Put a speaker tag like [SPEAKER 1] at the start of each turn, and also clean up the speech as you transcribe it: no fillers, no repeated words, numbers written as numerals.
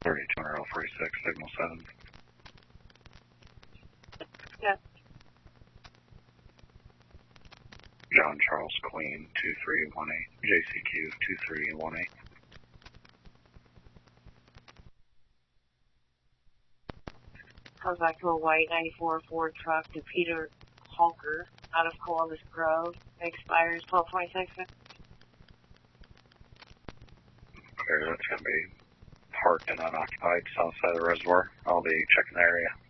[SPEAKER 1] 3200 L46, signal 7.
[SPEAKER 2] Yes.
[SPEAKER 1] John Charles Queen 2318, JCQ 2318.
[SPEAKER 2] Comes back to a white 94 Ford truck to Peter Halker out of Columbus Grove. Expires 12/26.
[SPEAKER 1] Clear, that's going to be parked and unoccupied south side of the reservoir. I'll be checking the area.